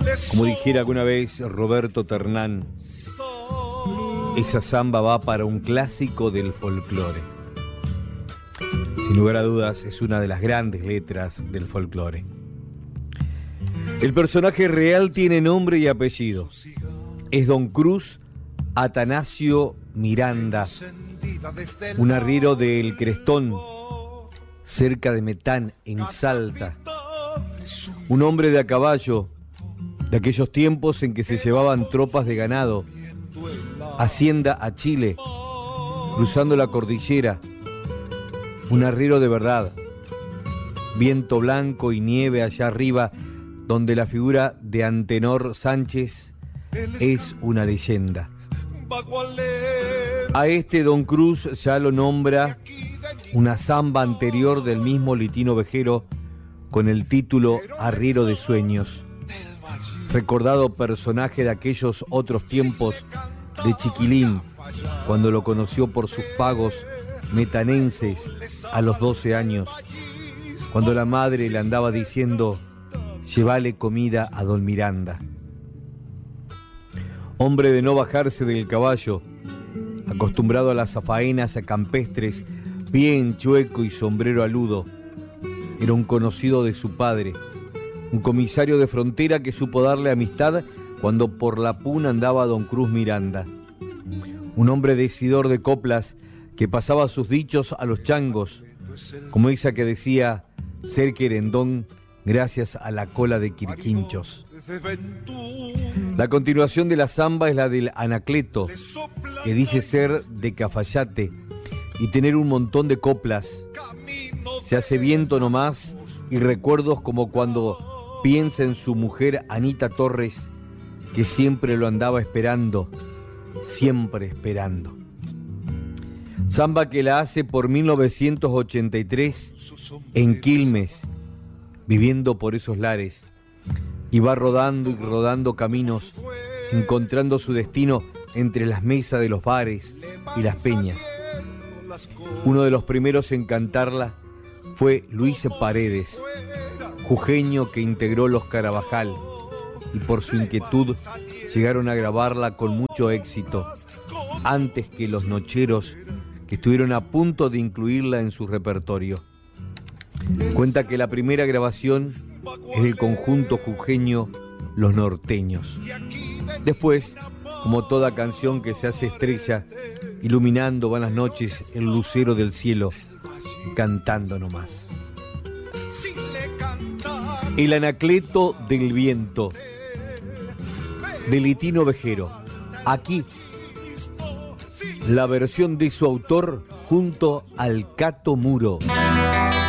Como dijera alguna vez Roberto Ternán, esa samba va para un clásico del folclore. Sin lugar a dudas, es una de las grandes letras del folclore. El personaje real tiene nombre y apellido. Es Don Cruz Atanasio Miranda, un arriero del Crestón, cerca de Metán, en Salta. Un hombre de a caballo, de aquellos tiempos en que se llevaban tropas de ganado, hacienda a Chile, cruzando la cordillera. Un arriero de verdad. Viento blanco y nieve allá arriba, donde la figura de Antenor Sánchez es una leyenda. A este Don Cruz ya lo nombra una samba anterior del mismo Litino Vejero con el título Arriero de Sueños, recordado personaje de aquellos otros tiempos de Chiquilín, cuando lo conoció por sus pagos metanenses a los 12 años, cuando la madre le andaba diciendo: llévale comida a Don Miranda. Hombre de no bajarse del caballo, acostumbrado a las faenas campestres, bien chueco y sombrero aludo, era un conocido de su padre, un comisario de frontera que supo darle amistad cuando por la puna andaba Don Cruz Miranda. Un hombre decidor de coplas que pasaba sus dichos a los changos, como esa que decía ser querendón gracias a la cola de Quirquinchos. La continuación de la samba es la del Anacleto, que dice ser de Cafayate y tener un montón de coplas. Se hace viento nomás y recuerdos como cuando piensa en su mujer Anita Torres, que siempre lo andaba esperando, siempre esperando. Samba que la hace por 1983 en Quilmes, viviendo por esos lares, y va rodando y rodando caminos, encontrando su destino entre las mesas de los bares y las peñas. Uno de los primeros en cantarla fue Luis Paredes, jujeño que integró los Carabajal, y por su inquietud llegaron a grabarla con mucho éxito, antes que los Nocheros, que estuvieron a punto de incluirla en su repertorio. Cuenta que la primera grabación es del conjunto jujeño Los Norteños. Después, como toda canción que se hace estrella, iluminando van las noches el lucero del cielo, cantando nomás. El Anacleto del Viento, de Litino Vejero. Aquí, la versión de su autor junto al Cato Muro.